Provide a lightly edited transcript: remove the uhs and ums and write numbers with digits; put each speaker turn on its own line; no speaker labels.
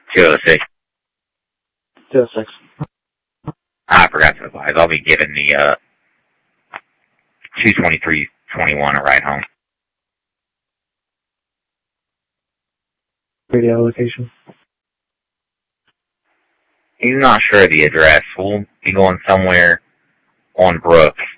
206.
206.
I forgot to advise. I'll be giving the 22321 a ride home.
Radio location.
He's not sure of the address. We'll be going somewhere on Brooks.